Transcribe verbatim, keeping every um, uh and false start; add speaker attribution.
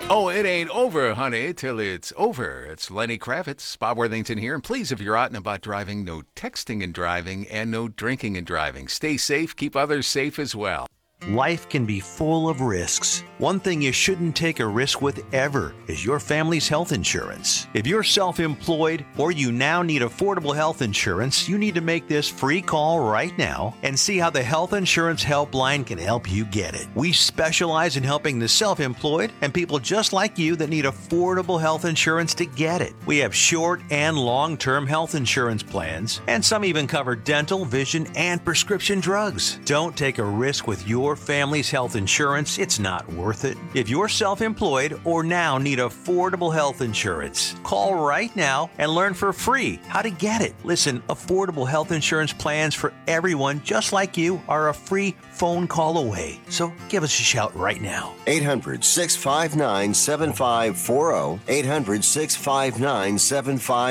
Speaker 1: Oh, it ain't over, honey, till it's over. It's Lenny Kravitz, Bob Worthington here. And please, if you're out and about driving, no texting and driving and no drinking and driving. Stay safe, keep others safe as well.
Speaker 2: Life can be full of risks. One thing you shouldn't take a risk with ever is your family's health insurance. If you're self-employed or you now need affordable health insurance, you need to make this free call right now and see how the Health Insurance Helpline can help you get it. We specialize in helping the self-employed and people just like you that need affordable health insurance to get it. We have short and long-term health insurance plans, and some even cover dental, vision, and prescription drugs. Don't take a risk with your family's health insurance. It's not worth it. If you're self-employed or now need affordable health insurance, call right now and learn for free how to get it. Listen, affordable health insurance plans for everyone just like you are a free phone call away. So give us a shout right now.
Speaker 3: eight hundred, six five nine, seven five four zero. eight hundred, six five nine, seven five